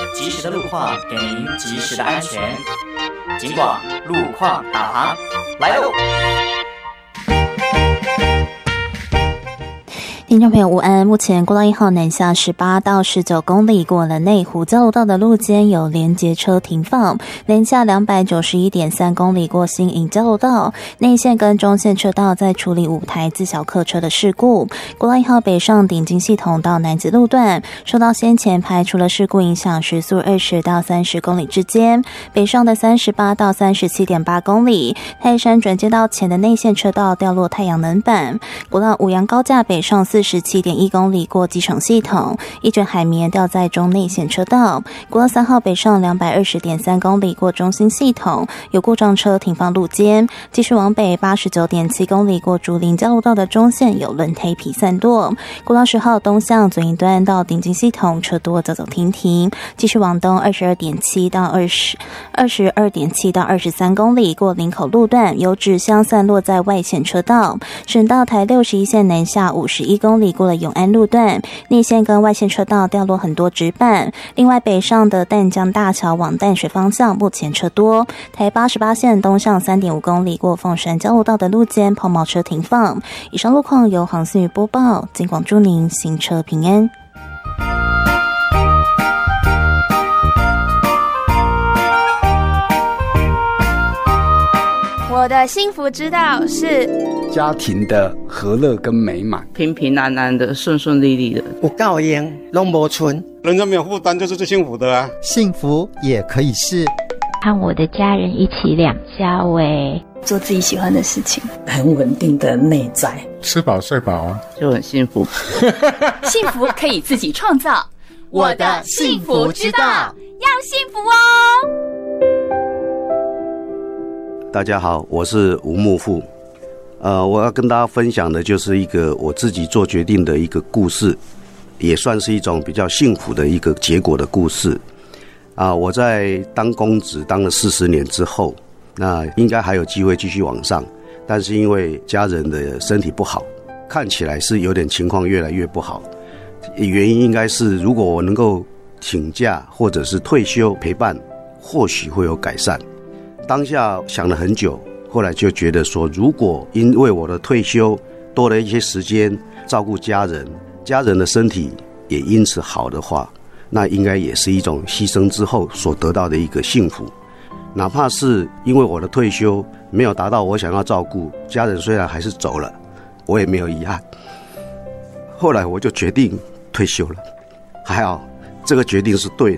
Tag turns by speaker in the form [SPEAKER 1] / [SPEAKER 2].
[SPEAKER 1] 及时的路况给您及时的安全。警广路况导航来喽！
[SPEAKER 2] 听众朋友午安，目前国道1号南下18到19公里过了内湖交流道的路肩有连结车停放，南下291.3公里过新营交流道，内线跟中线车道在处理5台自小客车的事故。国道1号北上顶金系统到南子路段，受到先前排除了事故影响，时速20到30公里之间，北上的38到37.8公里，泰山转接道前的内线车道掉落太阳能板。国道五杨高架北上47.1公里过机场系统，一卷海绵掉在中内线车道。国道3号北上220.3公里过中心系统，有故障车停放路肩。继续往北89.7公里过竹林交流道的中线有轮胎皮散落。国道10号东向左营端到顶金系统车多走走停停。继续往东22.7到23公里过林口路段，有纸箱散落在外线车道。省道台61线南下51公里过了永安路段，内线跟外线车道掉落很多纸板。另外北上的淡江大桥往淡水方向目前车多，台88线东向3.5公里过凤山交流道的路肩抛锚车停放。以上路况由航信宇播报，警广祝您行车平安。
[SPEAKER 3] 我的幸福之道是
[SPEAKER 4] 家庭的和乐跟美满，
[SPEAKER 5] 平平安安的，顺顺利利的，
[SPEAKER 6] 有够用拢无存，
[SPEAKER 7] 人家没有负担就是最幸福的啊！
[SPEAKER 8] 幸福也可以是
[SPEAKER 9] 和我的家人一起两家喂，
[SPEAKER 10] 做自己喜欢的事情，
[SPEAKER 11] 很稳定的内在，
[SPEAKER 12] 吃饱睡饱啊，
[SPEAKER 5] 就很幸福。
[SPEAKER 10] 幸福可以自己创造，我的幸福之道，要幸福哦！
[SPEAKER 13] 大家好，我是吴木富。我要跟大家分享的就是一个我自己做决定的一个故事，也算是一种比较幸福的一个结果的故事。我在当公职当了40年之后，那应该还有机会继续往上，但是因为家人的身体不好，看起来是有点情况越来越不好。原因应该是如果我能够请假或者是退休陪伴，或许会有改善。当下想了很久，后来就觉得说，如果因为我的退休多了一些时间照顾家人，家人的身体也因此好的话，那应该也是一种牺牲之后所得到的一个幸福。哪怕是因为我的退休没有达到我想要照顾家人，虽然还是走了，我也没有遗憾。后来我就决定退休了，还好这个决定是对的。